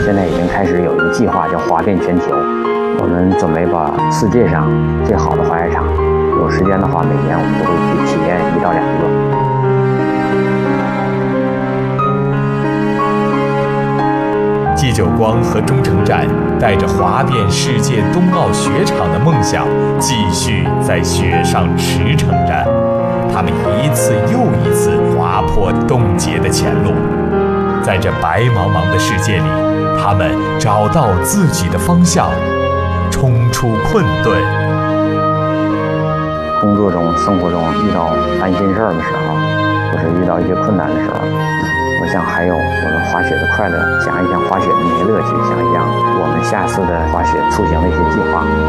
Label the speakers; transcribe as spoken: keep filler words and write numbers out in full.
Speaker 1: 现在已经开始有一个计划，叫滑遍全球。我们准备把世界上最好的滑雪场，有时间的话，每年我们都会去体验一到两个。
Speaker 2: 季久光和钟成战带着滑遍世界冬奥雪场的梦想，继续在雪上驰骋着。他们一次又一次划破冻结的前路，在这白茫茫的世界里，他们找到自己的方向，冲出困顿。
Speaker 1: 工作中、生活中遇到烦心事儿的时候，或者遇到一些困难的时候，我想还有我们滑雪的快乐，想一想滑雪的那些乐趣，想一想我们下次的滑雪出行的一些计划。